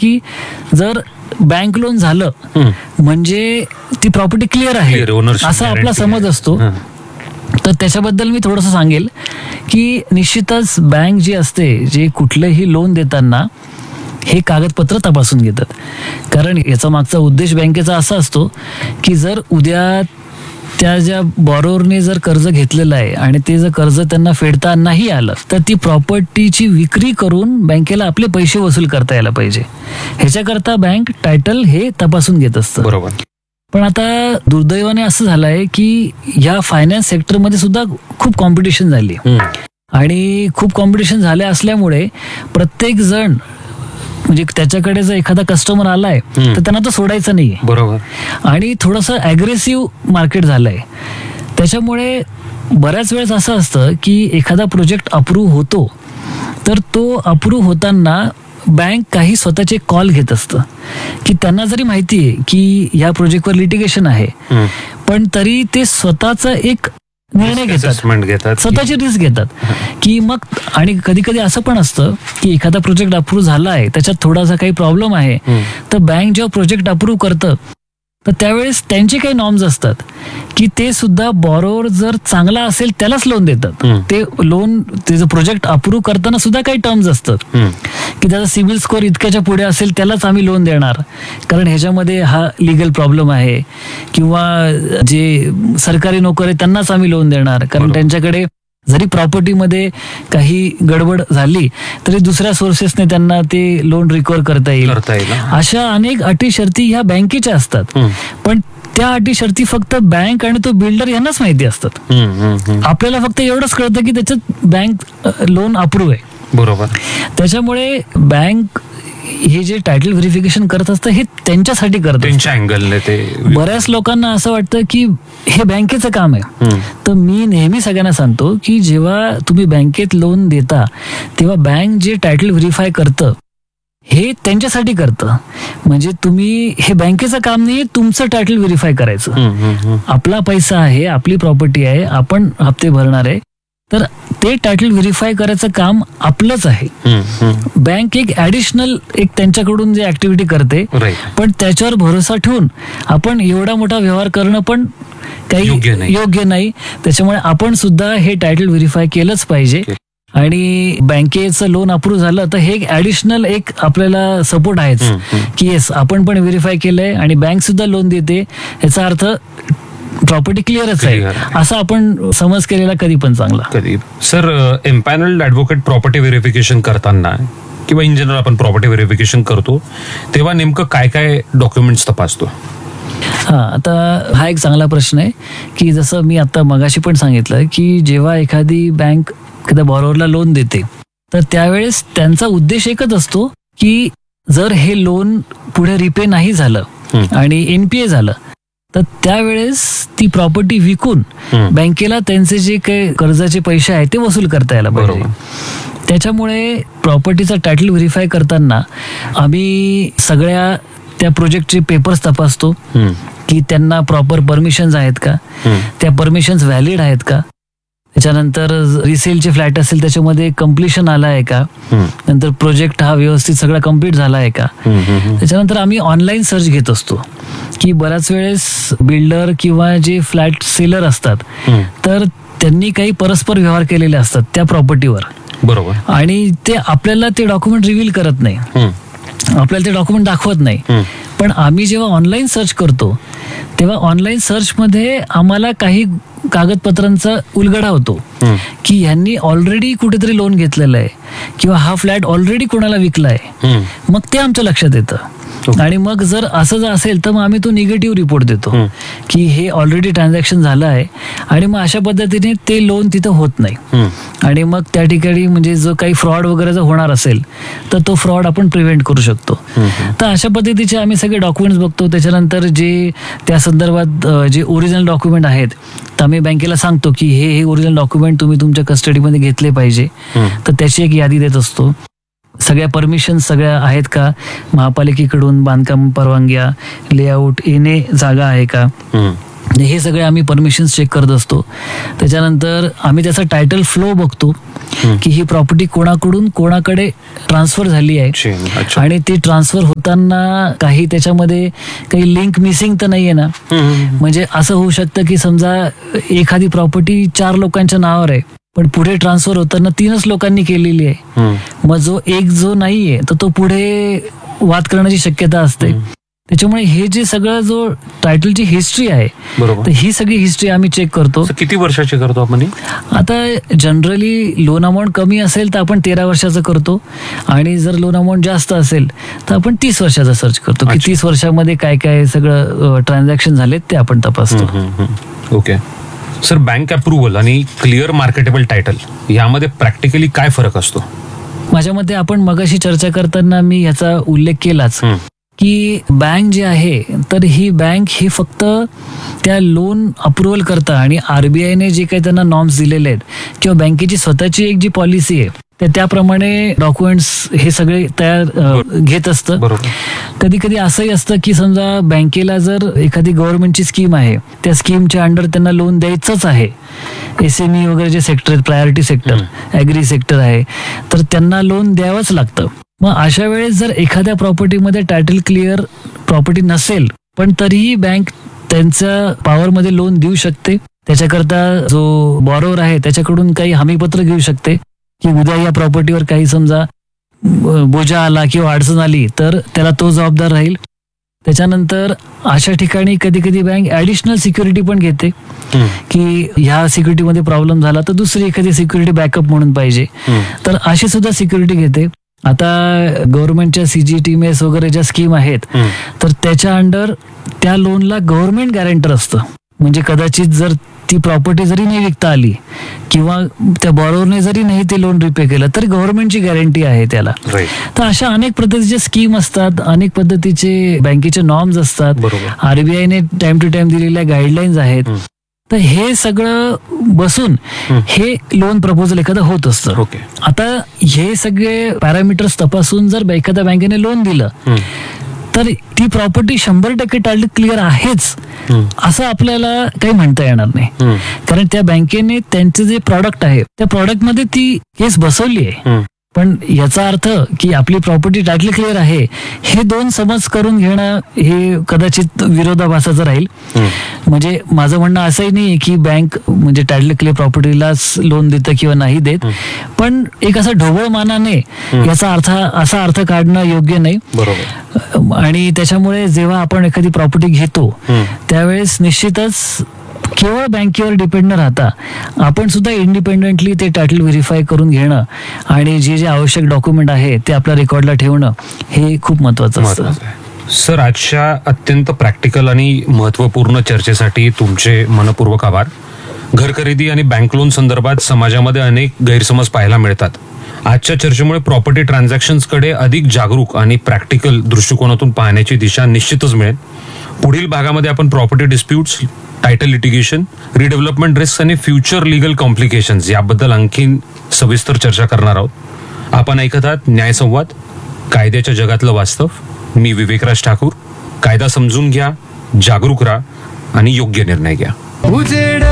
की जर bank loan झालं म्हणजे ती प्रॉपर्टी क्लिअर आहे असा आपला समज असतो. तर त्याच्याबद्दल मी थोडंसं सांगेल की निश्चितच बँक जी असते, जे कुठलंही लोन देताना हे कागदपत्र तपासून घेतात. कारण याचा मागचा उद्देश बँकेचा असा असतो की जर उद्या त्या ज्या बॉरोअरने जर कर्ज घेतलेलं आहे आणि ते जर कर्ज त्यांना फेडता नाही आलं तर ती प्रॉपर्टीची विक्री करून बँकेला आपले पैसे वसूल करता यायला पाहिजे. ह्याच्याकरता बँक टायटल हे तपासून घेत असतं. बरोबर. पण आता दुर्दैवाने असं झालंय की या फायनान्स सेक्टरमध्ये सुद्धा खूप कॉम्पिटिशन झाली आणि खूप कॉम्पिटिशन झाले असल्यामुळे प्रत्येक जण म्हणजे त्याच्याकडे जर एखादा कस्टमर आलाय तर त्यांना तो सोडायचा नाहीये. बरोबर. आणि थोडंसं ॲग्रेसिव्ह मार्केट झालंय. त्याच्यामुळे बऱ्याच वेळेस असं असतं की एखादा प्रोजेक्ट अप्रूव्ह होतो तर तो अप्रूव्ह होताना बँक काही स्वतःचे कॉल घेत असतं की त्यांना जरी माहिती आहे की या प्रोजेक्टवर लिटिगेशन आहे पण तरी ते स्वतःचा एक निर्णय घेतात, स्वतःची रिस्क घेतात की मग. आणि कधी कधी असं पण असतं की एखादा प्रोजेक्ट अप्रूव्ह झाला आहे, त्याच्यात थोडासा काही प्रॉब्लेम आहे, तर बँक जेव्हा प्रोजेक्ट अप्रूव्ह करतं तर त्यावेळेस त्यांचे काही नॉर्म्स असतात की ते सुद्धा बॉरोअर जर चांगला असेल त्यालाच लोन देतात. ते लोन त्याचं प्रोजेक्ट अप्रूव्ह करताना सुद्धा काही टर्म्स असतात की त्याचा सिबिल स्कोअर इतक्याच्या पुढे असेल त्यालाच आम्ही लोन देणार, कारण ह्याच्यामध्ये हा लिगल प्रॉब्लेम आहे, किंवा जे सरकारी नोकर आहे त्यांनाच आम्ही लोन देणार कारण त्यांच्याकडे जरी प्रॉपर्टीमध्ये काही गडबड झाली तरी दुसऱ्या सोर्सेसने त्यांना ते लोन रिकव्हर करता येईल. अशा अनेक अटी शर्ती ह्या बँकेच्या असतात. पण त्या अटी शर्ती फक्त बँक आणि तो बिल्डर यांनाच माहिती असतात. आपल्याला फक्त एवढंच कळतं की त्याच्यात बँक लोन अप्रूव्ह आहे. बरोबर. त्याच्यामुळे बँक हे जे टायटल व्हेरिफिकेशन करत असतं हे त्यांच्यासाठी करत, त्यांच्या अँगलने. ते बऱ्याच लोकांना असं वाटतं की हे बँकेचं काम आहे. तर मी नेहमी सगळ्यांना सांगतो की जेव्हा तुम्ही बँकेत लोन देता तेव्हा बँक जे टायटल व्हेरीफाय करतं हे त्यांच्यासाठी करतं. म्हणजे तुम्ही हे बँकेचं काम नाही, तुमचं टायटल व्हेरीफाय करायचं. आपला पैसा आहे, आपली प्रॉपर्टी आहे, आपण हप्ते भरणार आहे, तर ते टायटल व्हेरीफाय करायचं काम आपलंच आहे. बँक एक ऍडिशनल एक त्यांच्याकडून जे ऍक्टिव्हिटी करते, पण त्याच्यावर भरोसा ठेवून आपण एवढा मोठा व्यवहार करणं पण काही योग्य नाही. त्याच्यामुळे आपण सुद्धा हे टायटल व्हेरीफाय केलंच पाहिजे. आणि बँकेचं लोन अप्रूव्ह झालं तर हे एक ऍडिशनल एक आपल्याला सपोर्ट आहेच की येस आपण पण व्हेरीफाय केलंय आणि बँक सुद्धा लोन देते, याचा अर्थ प्रॉपर्टी क्लिअरच आहे असा आपण समज केलेला कधी पण चांगला. कधी सर एम्पॅनल्ड ॲडव्होकेट प्रॉपर्टी व्हेरिफिकेशन करताना किंवा इन जनरल आपण प्रॉपर्टी व्हेरिफिकेशन करतो तेव्हा नेमकं काय काय डॉक्युमेंट्स तपासतो? आता हा एक चांगला प्रश्न आहे की जसं मी आता मगाशी पण सांगितलं की जेव्हा एखादी बँक एखाद्या बॉरोअरला लोन देते तर त्यावेळेस त्यांचा उद्देश एकच असतो की जर हे लोन पुढे रिपे नाही झालं आणि एनपीए झालं तर त्यावेळेस ती प्रॉपर्टी विकून बँकेला त्यांचे जे काही कर्जाचे पैसे आहेत ते वसूल करता यायला पाहिजे. त्याच्यामुळे प्रॉपर्टीचा टायटल व्हेरीफाय करताना आम्ही सगळ्या त्या प्रोजेक्टचे पेपर्स तपासतो की त्यांना प्रॉपर परमिशन्स आहेत का, त्या परमिशन्स व्हॅलिड आहेत का, त्याच्यानंतर रिसेलचे फ्लॅट असेल त्याच्यामध्ये कम्प्लिशन आला आहे का, नंतर प्रोजेक्ट हा व्यवस्थित सगळा कम्प्लीट झाला आहे का. त्याच्यानंतर आम्ही ऑनलाईन सर्च घेत असतो की बऱ्याच वेळेस बिल्डर किंवा जे फ्लॅट सेलर असतात तर त्यांनी काही परस्पर व्यवहार केलेले असतात त्या प्रॉपर्टीवर. बरोबर. आणि ते आपल्याला ते डॉक्युमेंट रिव्हील करत नाही, आपल्याला ते डॉक्युमेंट दाखवत नाही. पण आम्ही जेव्हा ऑनलाईन सर्च करतो तेव्हा ऑनलाईन सर्चमध्ये आम्हाला काही कागदपत्रांचा उलगडा होतो की ह्यांनी ऑलरेडी कुठेतरी लोन घेतलेलं आहे किंवा हा फ्लॅट ऑलरेडी कोणाला विकलाय. मग ते आमच्या लक्षात येतं आणि मग जर असं जर असेल तर मग आम्ही तो निगेटिव्ह रिपोर्ट देतो की हे ऑलरेडी ट्रान्झॅक्शन झालं आहे आणि मग अशा पद्धतीने ते लोन तिथं होत नाही. आणि मग त्या ठिकाणी म्हणजे जो काही फ्रॉड वगैरे जर होणार असेल तर तो फ्रॉड आपण प्रिव्हेंट करू शकतो. तर अशा पद्धतीचे आम्ही सगळे डॉक्युमेंट्स बघतो. त्याच्यानंतर जे त्या संदर्भात जे ओरिजिनल डॉक्युमेंट आहेत तर आम्ही बँकेला सांगतो की हे ओरिजिनल डॉक्युमेंट तुम्ही तुमच्या कस्टडीमध्ये घेतले पाहिजे. तर त्याची एक यादी देत असतो. सगळ्या परमिशन सगळ्या आहेत का, महापालिकेकडून बांधकाम परवानग्या, लेआउट, येणे जागा आहे का, हे सगळे आम्ही परमिशन्स चेक करत असतो. त्याच्यानंतर आम्ही त्याचा टायटल फ्लो बघतो की ही प्रॉपर्टी कोणाकडून कोणाकडे ट्रान्सफर झाली आहे अच्छा. आणि ती ट्रान्सफर होताना काही त्याच्यामध्ये काही लिंक मिसिंग तर नाहीये ना. म्हणजे असं होऊ शकतं की समजा एखादी प्रॉपर्टी 4 लोकांच्या नावावर आहे पण पुढे ट्रान्सफर होताना 3च लोकांनी केलेली आहे. मग जो नाहीये तर तो पुढे वाद करण्याची शक्यता असते. त्याच्यामुळे हे जे सगळं जो टायटलची हिस्ट्री आहे बरोबर, तर ही सगळी हिस्ट्री आम्ही चेक करतो. किती वर्षाची करतो आपण ही? आता जनरली लोन अमाऊंट कमी असेल तर आपण 13 वर्षाचं करतो आणि जर लोन अमाऊंट जास्त असेल तर आपण 30 वर्षाचं सर्च करतो की 30 वर्षामध्ये काय काय सगळं ट्रान्झॅक्शन झालेत ते आपण तपासतो. ओके सर, बँक अप्रुव्हल आणि क्लिअर मार्केटेबल टायटल यामध्ये प्रॅक्टिकली काय फरक असतो? माझ्या मते आपण मगाशी चर्चा करताना मी ह्याचा उल्लेख केलाच की बँक जी आहे तर ही बँक ही फक्त त्या लोन अप्रुव्हल करता आणि आरबीआयने जे काही त्यांना नॉर्म्स दिलेले आहेत किंवा बँकेची स्वतःची एक जी पॉलिसी आहे तर त्याप्रमाणे डॉक्युमेंट्स हे सगळे तयार घेत असतं. कधी कधी असंही असतं की समजा बँकेला जर एखादी गव्हर्नमेंटची स्कीम आहे त्या स्कीमच्या अंडर त्यांना लोन द्यायचंच आहे, SME वगैरे जे सेक्टर आहेत, प्रायोरिटी सेक्टर, ॲग्री सेक्टर आहे, तर त्यांना लोन द्यावंच लागतं. मग अशा वेळेस जर एखाद्या प्रॉपर्टीमध्ये टायटल क्लिअर प्रॉपर्टी नसेल पण तरीही बँक त्यांच्या पॉवरमध्ये लोन देऊ शकते. त्याच्याकरता जो बॉरोवर आहे त्याच्याकडून काही हमीपत्र घेऊ शकते की उद्या या प्रॉपर्टीवर काही समजा बोजा आला किंवा अडचण आली तर त्याला तो जबाबदार राहील. त्याच्यानंतर अशा ठिकाणी कधी कधी बँक ऍडिशनल सिक्युरिटी पण घेते की ह्या सिक्युरिटीमध्ये प्रॉब्लेम झाला तर दुसरी एखादी सिक्युरिटी बॅकअप म्हणून पाहिजे, तर अशी सुद्धा सिक्युरिटी घेते. आता गव्हर्नमेंटच्या CGTMS वगैरे ज्या स्कीम आहेत तर त्याच्या अंडर त्या लोनला गव्हर्नमेंट गॅरंटर असतं. म्हणजे कदाचित जर ती प्रॉपर्टी जरी नाही विकता आली किंवा त्या बॉरोवरने जरी नाही ते लोन रिपे केलं तरी गव्हर्नमेंटची गॅरंटी आहे त्याला. तर अशा अनेक पद्धतीचे स्कीम असतात, अनेक पद्धतीचे बँकेचे नॉर्म्स असतात, आरबीआयने टाइम टू टाइम दिलेल्या गाईडलाईन्स आहेत. तर हे सगळं बसून हे लोन प्रपोजल एखादं होत असतं. आता हे सगळे पॅरामीटर्स तपासून जर एखाद्या बँकेने लोन दिलं तर ती प्रॉपर्टी 100% टायटल क्लिअर आहेच असं आपल्याला काही म्हणता येणार नाही. कारण त्या बँकेने त्यांचे जे प्रॉडक्ट आहे त्या प्रॉडक्टमध्ये ती केस बसवली आहे. पण याचा अर्थ की आपली प्रॉपर्टी टायटल क्लिअर आहे हे दोन समज करून घेणं हे कदाचित विरोधाभासाचं राहील. म्हणजे माझं म्हणणं असंही नाही की बँक म्हणजे टायटल क्लिअर प्रॉपर्टीलाच लोन देतं किंवा नाही देत, पण एक असा ढोबळ मानाने याचा अर्थ असा अर्थ काढणं योग्य नाही. आणि त्याच्यामुळे जेव्हा आपण एखादी प्रॉपर्टी घेतो त्यावेळेस निश्चितच केवळ बँकेवर डिपेंड न राहता आपण सुद्धा इंडिपेंडेंटली ते टायटल व्हेरीफाय करून घेणं आणि जे जे आवश्यक डॉक्युमेंट आहे ते आपल्या रेकॉर्डला ठेवणं हे खूप महत्वाचं असतं. सर, आजच्या अत्यंत प्रॅक्टिकल आणि महत्वपूर्ण चर्चेसाठी तुमचे मनपूर्वक आभार. घर खरेदी आणि बँक लोन संदर्भात समाजामध्ये अनेक गैरसमज पाहायला मिळतात. आजच्या चर्चेमुळे प्रॉपर्टी ट्रान्झॅक्शन्स कडे अधिक जागरूक आणि प्रॅक्टिकल दृष्टिकोनातून पाहण्याची दिशा निश्चितच मिळेल. पुढील भागामध्ये आपण property disputes, title litigation, redevelopment risk आणि फ्युचर लिगल कॉम्प्लिकेशन्स याबद्दल आणखीन सविस्तर चर्चा करणार आहोत. आपण ऐकत आहात न्यायसंवाद, कायद्याच्या जगातलं वास्तव. मी विवेकराज ठाकूर. कायदा समजून घ्या, जागरूक राहा आणि योग्य निर्णय घ्या.